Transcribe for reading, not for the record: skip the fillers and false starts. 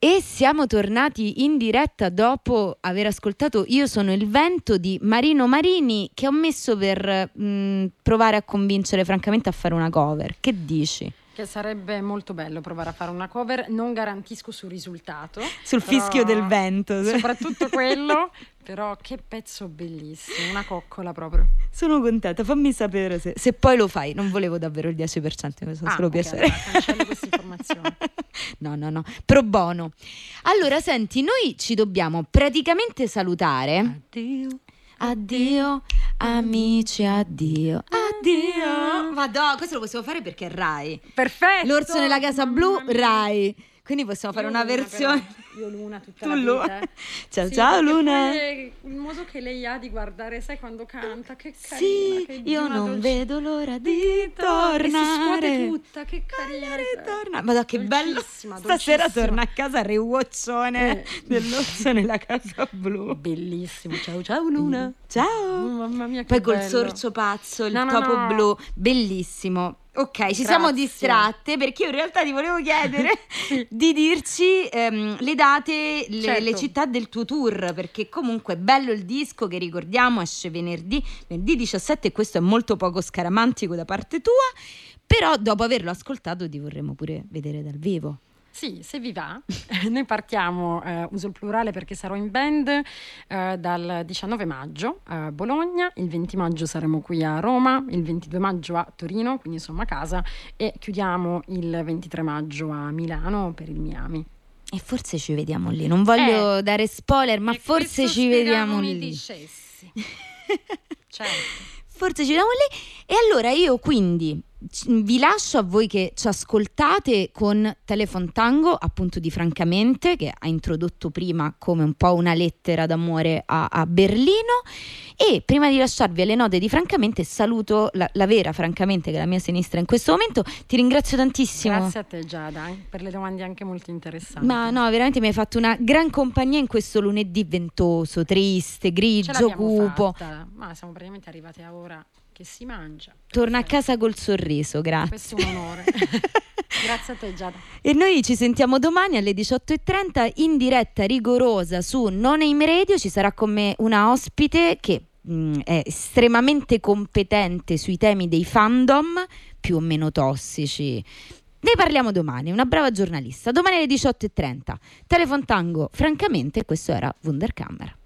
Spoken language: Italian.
E siamo tornati in diretta dopo aver ascoltato Io sono il vento di Marino Marini, che ho messo per provare a convincere francamente a fare una cover. Che dici? Che sarebbe molto bello provare a fare una cover, non garantisco sul risultato. Sul fischio del vento. Soprattutto quello, però che pezzo bellissimo, una coccola proprio. Sono contenta, fammi sapere se poi lo fai. Non volevo davvero il 10%, mi fa solo piacere. Allora, cancello questa informazione. No, pro bono. Allora, senti, noi ci dobbiamo praticamente salutare. Addio, amici, addio. Madò, questo lo possiamo fare perché è Rai. Perfetto. L'orso nella casa blu, Rai. Quindi possiamo fare una versione. Io Luna tutta Tu la Luna. vita. Ciao Luna. Il modo che lei ha di guardare, sai quando canta, che carina. Sì, che io non vedo l'ora di tornare. E si scuote tutta, che carina. Ritorna. Madò, che bello. Stasera torna a casa rewatchone dell'orso nella casa blu. Bellissimo. Ciao Luna. Ciao. Mamma mia, che poi col bello. sorcio pazzo, il No. topo blu, bellissimo. Ok, ci siamo distratte perché io in realtà ti volevo chiedere di dirci le date, le città del tuo tour, perché comunque è bello il disco che ricordiamo esce venerdì 17 e questo è molto poco scaramantico da parte tua, però dopo averlo ascoltato ti vorremmo pure vedere dal vivo. Sì, se vi va, noi partiamo, uso il plurale perché sarò in band dal 19 maggio a Bologna, il 20 maggio saremo qui a Roma, il 22 maggio a Torino, quindi insomma a casa, e chiudiamo il 23 maggio a Milano per il Miami. E forse ci vediamo lì, non voglio dare spoiler, ma forse ci vediamo lì. Certo. Forse ci vediamo lì. E allora io quindi vi lascio a voi che ci ascoltate con Telephone Tango, appunto di Francamente, che ha introdotto prima come un po' una lettera d'amore a Berlino. E prima di lasciarvi alle note di Francamente saluto la vera Francamente, che è la mia sinistra in questo momento. Ti ringrazio tantissimo. Grazie a te Giada, per le domande anche molto interessanti. Ma no, veramente mi hai fatto una gran compagnia in questo lunedì ventoso, triste, grigio, cupo. Ma siamo praticamente arrivati a ora che si mangia. Torna a casa col sorriso, grazie. Questo è un onore. Grazie a te Giada. E noi ci sentiamo domani alle 18:30 in diretta rigorosa su No Name Radio. Ci sarà con me una ospite che è estremamente competente sui temi dei fandom più o meno tossici. Ne parliamo domani, una brava giornalista. Domani alle 18:30 Telephone Tango, Francamente, questo era Wunderkammer.